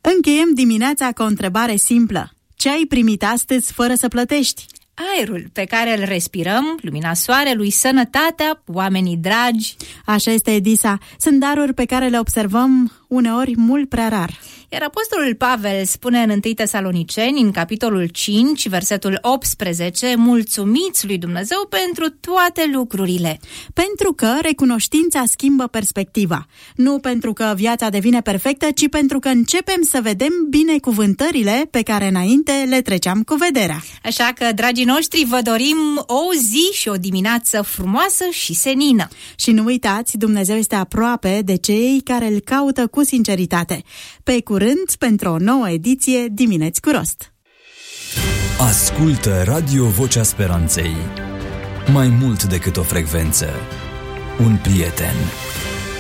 Încheiem dimineața cu o întrebare simplă. Ce ai primit astăzi fără să plătești? Aerul pe care îl respirăm, lumina soarelui, sănătatea, oamenii dragi. Așa este, Edisa. Sunt daruri pe care le observăm uneori mult prea rar. Iar apostolul Pavel spune în 1 Tesaloniceni, în capitolul 5, versetul 18, mulțumiți lui Dumnezeu pentru toate lucrurile. Pentru că recunoștința schimbă perspectiva. Nu pentru că viața devine perfectă, ci pentru că începem să vedem binecuvântările pe care înainte le treceam cu vederea. Așa că, dragii noștri, vă dorim o zi și o dimineață frumoasă și senină. Și nu uitați, Dumnezeu este aproape de cei care îl caută cu sinceritate. Pe curând pentru o nouă ediție Dimineți cu Rost. Ascultă Radio Vocea Speranței. Mai mult decât o frecvență, un prieten.